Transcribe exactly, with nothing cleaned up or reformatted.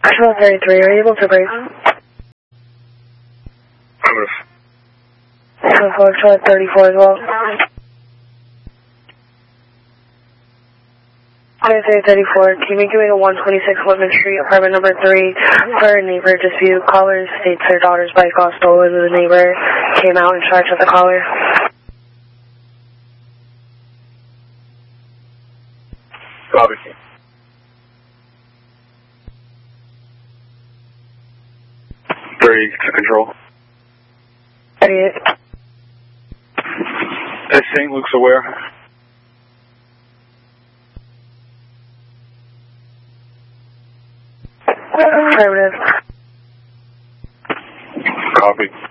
Actual thirty-three, are you able to break? So Foxtrot thirty-four as well. thirty-three thirty-four, can you make your way to one twenty-six Whitman Street, apartment number three, for a neighbor dispute? Caller states their daughter's bike got stolen and the neighbor came out and charged with the caller. Copy. thirty to control. thirty-eight. Is Saint Luke's aware? Affirmative. Copy.